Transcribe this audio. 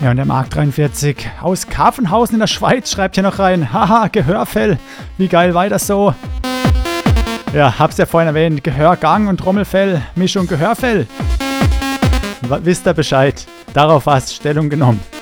Ja, und der Mark 43 aus Karfenhausen in der Schweiz schreibt hier noch rein. Haha, Gehörfell. Wie geil war das so? Ja, hab's ja vorhin erwähnt. Gehörgang und Trommelfell. Mischung Gehörfell. Wisst ihr Bescheid? Darauf hast Stellung genommen.